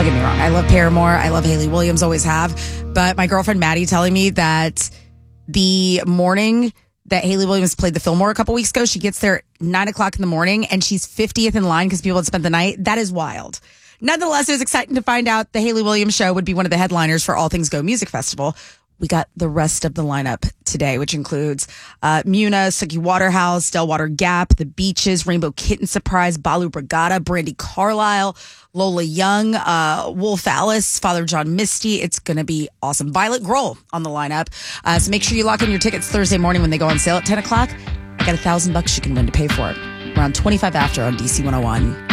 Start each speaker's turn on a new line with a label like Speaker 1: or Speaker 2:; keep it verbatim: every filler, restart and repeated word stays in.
Speaker 1: Don't get me wrong. I love Paramore. I love Hayley Williams, always have. But my girlfriend Maddie telling me that the morning that Hayley Williams played the Fillmore a couple weeks ago, she gets there nine o'clock in the morning and she's fiftieth in line because people had spent the night. That is wild. Nonetheless, it was exciting to find out the Hayley Williams show would be one of the headliners for All Things Go Music Festival. We got the rest of the lineup today, which includes uh, Muna, Suki Waterhouse, Delwater Gap, The Beaches, Rainbow Kitten Surprise, Balu Brigada, Brandi Carlile, Lola Young, uh, Wolf Alice, Father John Misty. It's going to be awesome. Violet Grohl on the lineup. Uh, so make sure you lock in your tickets Thursday morning when they go on sale at ten o'clock. I got a thousand bucks you can win to pay for it. Around twenty-five after on D C one oh one.